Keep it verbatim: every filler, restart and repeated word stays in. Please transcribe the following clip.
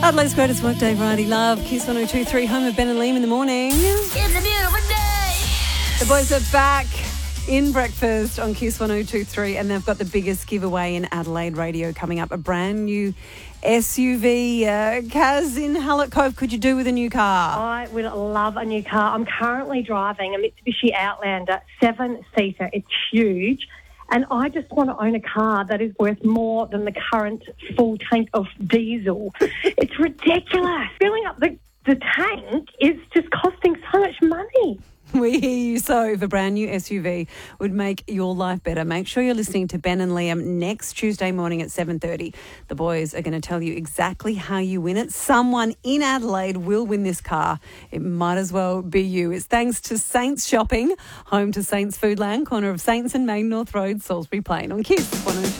Adelaide's greatest workday variety love. Kiss one oh two three, home of Ben and Liam in the morning. It's a beautiful day. The boys are back in breakfast on Kiss one oh two three, and they've got the biggest giveaway in Adelaide radio coming up. A brand new S U V. Uh, Kaz in Hallett Cove, could you do with a new car? I would love a new car. I'm currently driving a Mitsubishi Outlander, seven-seater. It's huge. And I just want to own a car that is worth more than the current full tank of diesel. It's ridiculous. Filling up the, the tank is just costing so much money. We hear you. So if a brand new S U V would make your life better, make sure you're listening to Ben and Liam next Tuesday morning at seven thirty. The boys are going to tell you exactly how you win it. Someone in Adelaide will win this car. It might as well be you. It's thanks to Saints Shopping, home to Saints Foodland, corner of Saints and Main North Road, Salisbury Plain on Kiss one oh two.